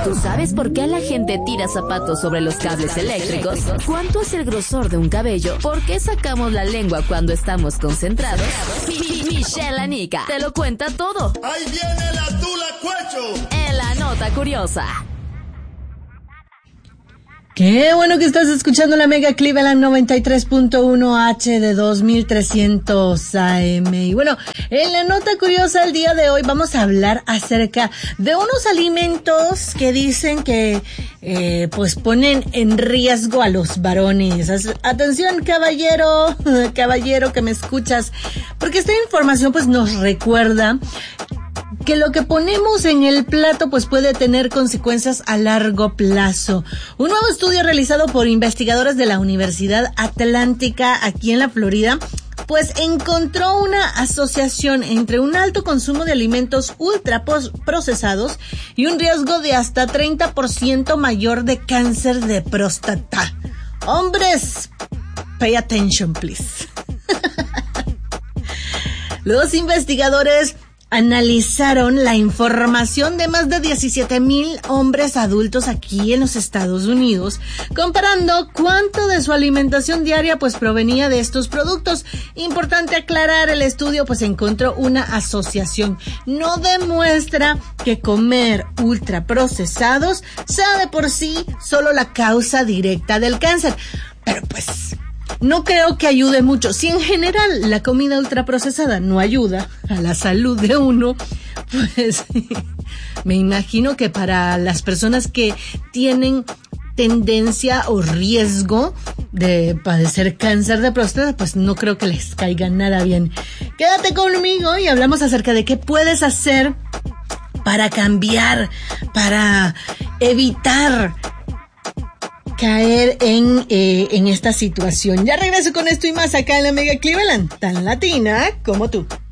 ¿Tú sabes por qué la gente tira zapatos sobre los cables eléctricos? ¿Cuánto es el grosor de un cabello? ¿Por qué sacamos la lengua cuando estamos concentrados? Michelle Anica te lo cuenta todo. ¡Ahí viene la tula cuecho! En la nota curiosa. Qué bueno que estás escuchando la Mega Cleveland 93.1 H de 2300 AM. Y bueno, en la nota curiosa el día de hoy vamos a hablar acerca de unos alimentos que dicen que pues ponen en riesgo a los varones. Atención, caballero que me escuchas, porque esta información pues nos recuerda que lo que ponemos en el plato pues puede tener consecuencias a largo plazo. Un nuevo estudio realizado por investigadores de la Universidad Atlántica aquí en la Florida pues encontró una asociación entre un alto consumo de alimentos ultra procesados y un riesgo de hasta 30% mayor de cáncer de próstata. Hombres, pay attention please. Los investigadores analizaron la información de más de 17,000 hombres adultos aquí en los Estados Unidos, comparando cuánto de su alimentación diaria pues provenía de estos productos. Importante aclarar, el estudio pues encontró una asociación. No demuestra que comer ultraprocesados sea de por sí solo la causa directa del cáncer, pero pues no creo que ayude mucho. Si en general la comida ultraprocesada no ayuda a la salud de uno, pues me imagino que para las personas que tienen tendencia o riesgo de padecer cáncer de próstata, pues no creo que les caiga nada bien. Quédate conmigo y hablamos acerca de qué puedes hacer para cambiar, para evitar caer en esta situación. Ya regreso con esto y más acá en la Mega Cleveland, tan latina como tú.